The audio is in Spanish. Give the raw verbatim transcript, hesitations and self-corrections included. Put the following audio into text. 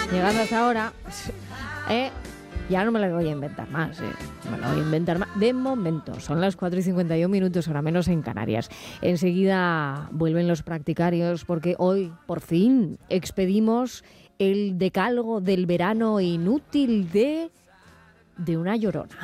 Llegando hasta ahora, eh, ya no me la voy a inventar más, eh. No me la voy a inventar más. De momento, son las cuatro y cincuenta y un minutos, hora menos en Canarias. Enseguida vuelven los practicarios porque hoy, por fin, expedimos el decálogo del verano inútil de, de una llorona.